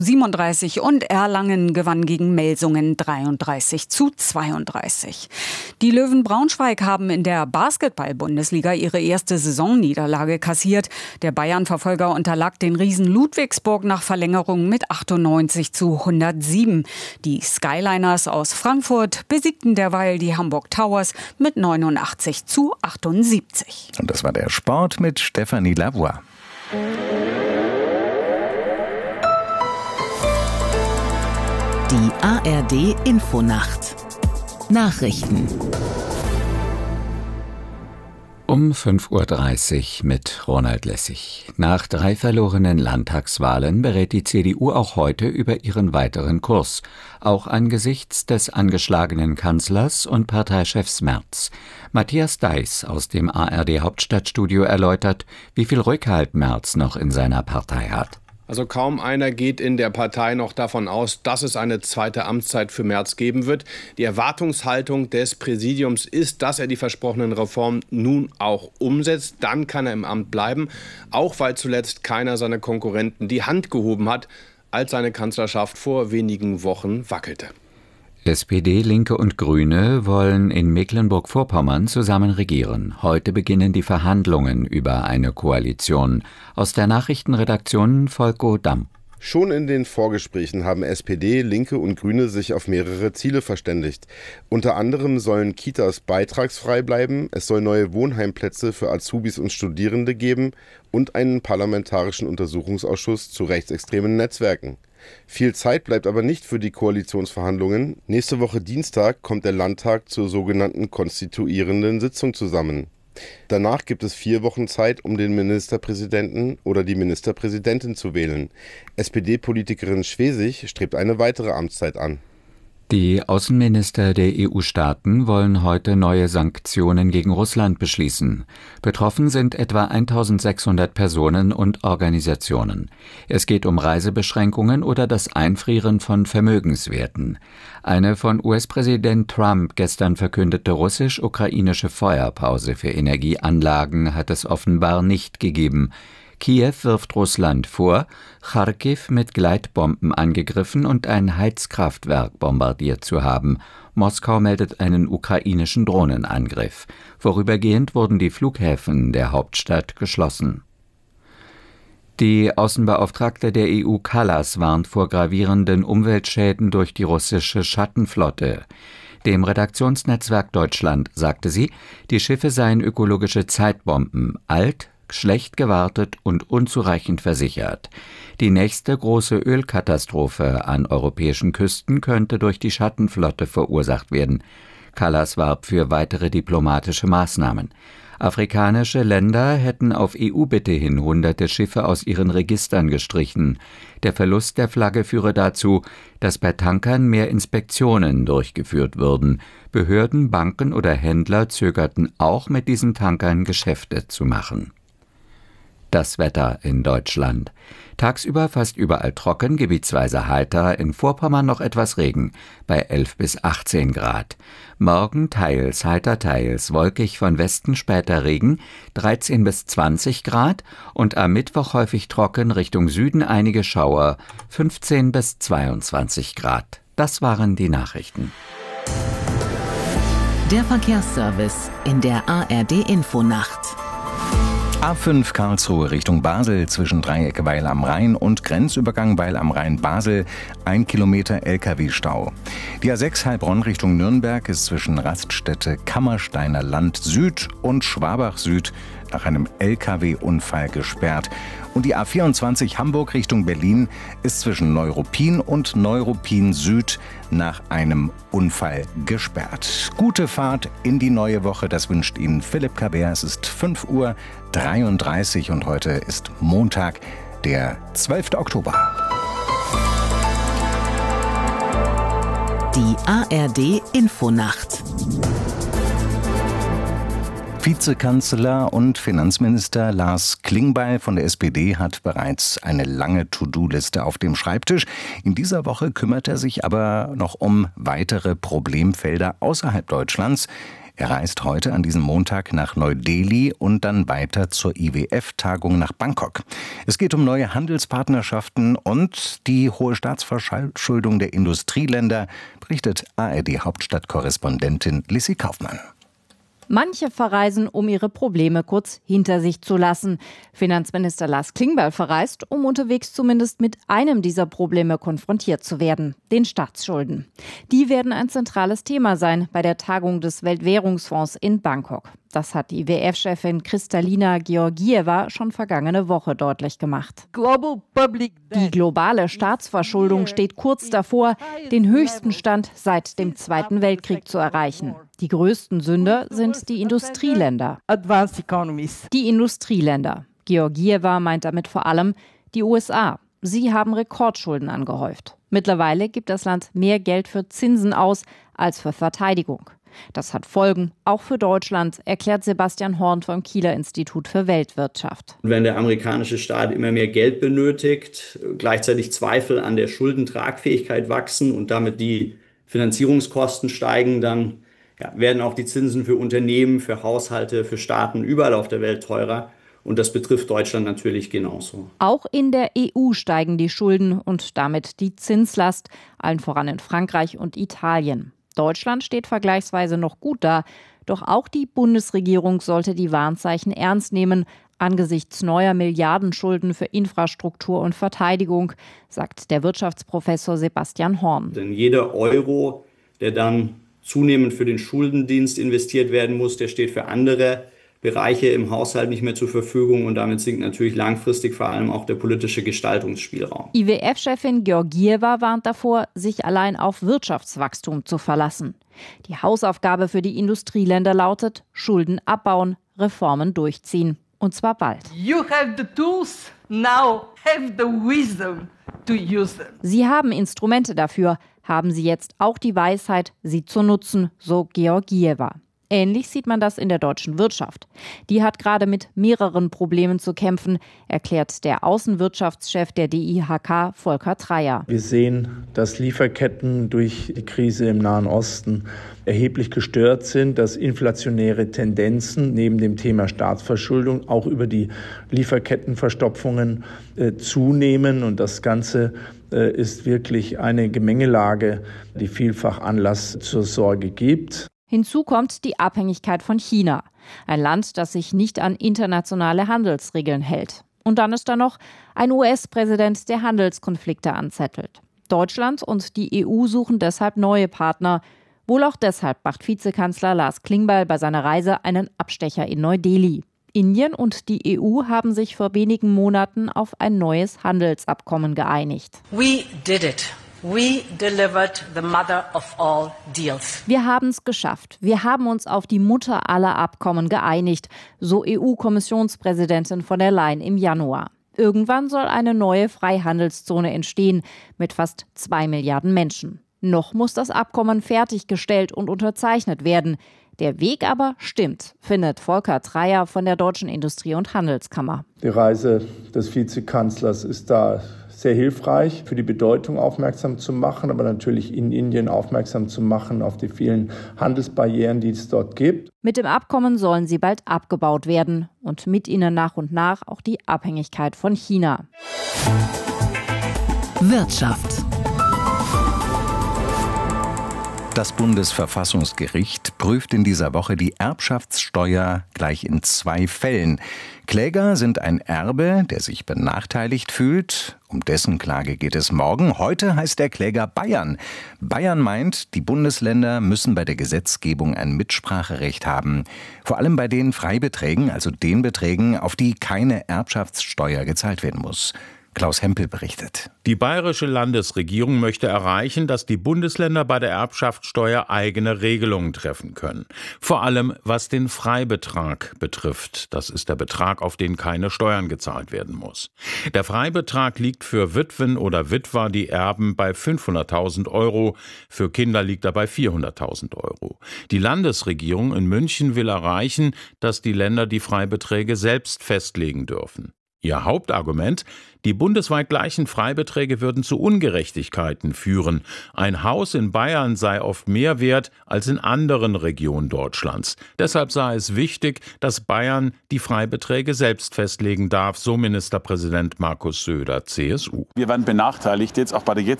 37 und Erlangen gewann gegen Melsungen 33:32. Die Löwen Braunschweig haben in der Basketball-Bundesliga ihre erste Saisonniederlage kassiert. Der Bayern-Verfolger unterlag den Riesen Ludwigsburg nach Verlängerung mit 98:107. Die Skyliners aus Frankfurt besiegten derweil die Hamburg Towers mit 89:78. Und das war der Sport mit Stefanie Lavoie. Die ARD Infonacht. Nachrichten. Um 5:30 Uhr mit Ronald Lessig. Nach 3 verlorenen Landtagswahlen berät die CDU auch heute über ihren weiteren Kurs, auch angesichts des angeschlagenen Kanzlers und Parteichefs Merz. Matthias Deiß aus dem ARD-Hauptstadtstudio erläutert, wie viel Rückhalt Merz noch in seiner Partei hat. Also kaum einer geht in der Partei noch davon aus, dass es eine zweite Amtszeit für Merz geben wird. Die Erwartungshaltung des Präsidiums ist, dass er die versprochenen Reformen nun auch umsetzt. Dann kann er im Amt bleiben, auch weil zuletzt keiner seiner Konkurrenten die Hand gehoben hat, als seine Kanzlerschaft vor wenigen Wochen wackelte. SPD, Linke und Grüne wollen in Mecklenburg-Vorpommern zusammen regieren. Heute beginnen die Verhandlungen über eine Koalition. Aus der Nachrichtenredaktion Volko Damm. Schon in den Vorgesprächen haben SPD, Linke und Grüne sich auf mehrere Ziele verständigt. Unter anderem sollen Kitas beitragsfrei bleiben, es soll neue Wohnheimplätze für Azubis und Studierende geben und einen parlamentarischen Untersuchungsausschuss zu rechtsextremen Netzwerken. Viel Zeit bleibt aber nicht für die Koalitionsverhandlungen. Nächste Woche Dienstag kommt der Landtag zur sogenannten konstituierenden Sitzung zusammen. Danach gibt es 4 Wochen Zeit, um den Ministerpräsidenten oder die Ministerpräsidentin zu wählen. SPD-Politikerin Schwesig strebt eine weitere Amtszeit an. Die Außenminister der EU-Staaten wollen heute neue Sanktionen gegen Russland beschließen. Betroffen sind etwa 1600 Personen und Organisationen. Es geht um Reisebeschränkungen oder das Einfrieren von Vermögenswerten. Eine von US-Präsident Trump gestern verkündete russisch-ukrainische Feuerpause für Energieanlagen hat es offenbar nicht gegeben. Kiew wirft Russland vor, Charkiw mit Gleitbomben angegriffen und ein Heizkraftwerk bombardiert zu haben. Moskau meldet einen ukrainischen Drohnenangriff. Vorübergehend wurden die Flughäfen der Hauptstadt geschlossen. Die Außenbeauftragte der EU Kallas warnt vor gravierenden Umweltschäden durch die russische Schattenflotte. Dem Redaktionsnetzwerk Deutschland sagte sie, die Schiffe seien ökologische Zeitbomben, alt, schlecht gewartet und unzureichend versichert. Die nächste große Ölkatastrophe an europäischen Küsten könnte durch die Schattenflotte verursacht werden. Kallas warb für weitere diplomatische Maßnahmen. Afrikanische Länder hätten auf EU-Bitte hin hunderte Schiffe aus ihren Registern gestrichen. Der Verlust der Flagge führe dazu, dass bei Tankern mehr Inspektionen durchgeführt würden. Behörden, Banken oder Händler zögerten auch, mit diesen Tankern Geschäfte zu machen. Das Wetter in Deutschland. Tagsüber fast überall trocken, gebietsweise heiter, in Vorpommern noch etwas Regen, bei 11 bis 18 Grad. Morgen teils heiter, teils wolkig, von Westen später Regen, 13 bis 20 Grad und am Mittwoch häufig trocken, Richtung Süden einige Schauer, 15 bis 22 Grad. Das waren die Nachrichten. Der Verkehrsservice in der ARD Infonacht. A5 Karlsruhe Richtung Basel zwischen Dreiecke Weil am Rhein und Grenzübergang Weil am Rhein Basel 1 Kilometer LKW-Stau. Die A6 Heilbronn Richtung Nürnberg ist zwischen Raststätte Kammersteiner Land Süd und Schwabach Süd nach einem LKW-Unfall gesperrt. Und die A24 Hamburg Richtung Berlin ist zwischen Neuruppin und Neuruppin Süd nach einem Unfall gesperrt. Gute Fahrt in die neue Woche, das wünscht Ihnen Philipp Kabert. Es ist 5:33 Uhr und heute ist Montag, der 12. Oktober. Die ARD Infonacht. Vizekanzler und Finanzminister Lars Klingbeil von der SPD hat bereits eine lange To-Do-Liste auf dem Schreibtisch. In dieser Woche kümmert er sich aber noch um weitere Problemfelder außerhalb Deutschlands. Er reist heute an diesem Montag nach Neu-Delhi und dann weiter zur IWF-Tagung nach Bangkok. Es geht um neue Handelspartnerschaften und die hohe Staatsverschuldung der Industrieländer, berichtet ARD-Hauptstadtkorrespondentin Lissy Kaufmann. Manche verreisen, um ihre Probleme kurz hinter sich zu lassen. Finanzminister Lars Klingbeil verreist, um unterwegs zumindest mit einem dieser Probleme konfrontiert zu werden, den Staatsschulden. Die werden ein zentrales Thema sein bei der Tagung des Weltwährungsfonds in Bangkok. Das hat die IWF-Chefin Kristalina Georgieva schon vergangene Woche deutlich gemacht. Die globale Staatsverschuldung steht kurz davor, den höchsten Stand seit dem Zweiten Weltkrieg zu erreichen. Die größten Sünder sind die Industrieländer. Die Industrieländer. Georgieva meint damit vor allem die USA. Sie haben Rekordschulden angehäuft. Mittlerweile gibt das Land mehr Geld für Zinsen aus als für Verteidigung. Das hat Folgen, auch für Deutschland, erklärt Sebastian Horn vom Kieler Institut für Weltwirtschaft. Wenn der amerikanische Staat immer mehr Geld benötigt, gleichzeitig Zweifel an der Schuldentragfähigkeit wachsen und damit die Finanzierungskosten steigen, dann werden auch die Zinsen für Unternehmen, für Haushalte, für Staaten überall auf der Welt teurer. Und das betrifft Deutschland natürlich genauso. Auch in der EU steigen die Schulden und damit die Zinslast, allen voran in Frankreich und Italien. Deutschland steht vergleichsweise noch gut da, doch auch die Bundesregierung sollte die Warnzeichen ernst nehmen, angesichts neuer Milliardenschulden für Infrastruktur und Verteidigung, sagt der Wirtschaftsprofessor Sebastian Horn. Denn jeder Euro, der dann zunehmend für den Schuldendienst investiert werden muss, der steht für andere Bereiche im Haushalt nicht mehr zur Verfügung und damit sinkt natürlich langfristig vor allem auch der politische Gestaltungsspielraum. IWF-Chefin Georgieva warnt davor, sich allein auf Wirtschaftswachstum zu verlassen. Die Hausaufgabe für die Industrieländer lautet: Schulden abbauen, Reformen durchziehen. Und zwar bald. You have the tools, now have the wisdom to use them. Sie haben Instrumente dafür, haben Sie jetzt auch die Weisheit, sie zu nutzen, so Georgieva. Ähnlich sieht man das in der deutschen Wirtschaft. Die hat gerade mit mehreren Problemen zu kämpfen, erklärt der Außenwirtschaftschef der DIHK, Volker Treyer. Wir sehen, dass Lieferketten durch die Krise im Nahen Osten erheblich gestört sind, dass inflationäre Tendenzen neben dem Thema Staatsverschuldung auch über die Lieferkettenverstopfungen zunehmen. Und das Ganze ist wirklich eine Gemengelage, die vielfach Anlass zur Sorge gibt. Hinzu kommt die Abhängigkeit von China, ein Land, das sich nicht an internationale Handelsregeln hält. Und dann ist da noch ein US-Präsident, der Handelskonflikte anzettelt. Deutschland und die EU suchen deshalb neue Partner. Wohl auch deshalb macht Vizekanzler Lars Klingbeil bei seiner Reise einen Abstecher in Neu-Delhi. Indien und die EU haben sich vor wenigen Monaten auf ein neues Handelsabkommen geeinigt. We did it. We delivered the mother of all deals. Wir haben es geschafft. Wir haben uns auf die Mutter aller Abkommen geeinigt, so EU-Kommissionspräsidentin von der Leyen im Januar. Irgendwann soll eine neue Freihandelszone entstehen mit fast 2 Milliarden Menschen. Noch muss das Abkommen fertiggestellt und unterzeichnet werden. Der Weg aber stimmt, findet Volker Treyer von der Deutschen Industrie- und Handelskammer. Die Reise des Vizekanzlers ist da sehr hilfreich, für die Bedeutung aufmerksam zu machen, aber natürlich in Indien aufmerksam zu machen auf die vielen Handelsbarrieren, die es dort gibt. Mit dem Abkommen sollen sie bald abgebaut werden und mit ihnen nach und nach auch die Abhängigkeit von China. Wirtschaft. Das Bundesverfassungsgericht prüft in dieser Woche die Erbschaftssteuer gleich in 2 Fällen. Kläger sind ein Erbe, der sich benachteiligt fühlt. Um dessen Klage geht es morgen. Heute heißt der Kläger Bayern. Bayern meint, die Bundesländer müssen bei der Gesetzgebung ein Mitspracherecht haben. Vor allem bei den Freibeträgen, also den Beträgen, auf die keine Erbschaftssteuer gezahlt werden muss. Klaus Hempel berichtet. Die bayerische Landesregierung möchte erreichen, dass die Bundesländer bei der Erbschaftssteuer eigene Regelungen treffen können. Vor allem was den Freibetrag betrifft. Das ist der Betrag, auf den keine Steuern gezahlt werden muss. Der Freibetrag liegt für Witwen oder Witwer, die erben, bei 500.000 Euro. Für Kinder liegt er bei 400.000 Euro. Die Landesregierung in München will erreichen, dass die Länder die Freibeträge selbst festlegen dürfen. Ihr Hauptargument: Die bundesweit gleichen Freibeträge würden zu Ungerechtigkeiten führen. Ein Haus in Bayern sei oft mehr wert als in anderen Regionen Deutschlands. Deshalb sei es wichtig, dass Bayern die Freibeträge selbst festlegen darf, so Ministerpräsident Markus Söder, CSU. Wir werden benachteiligt jetzt auch bei der jetzigen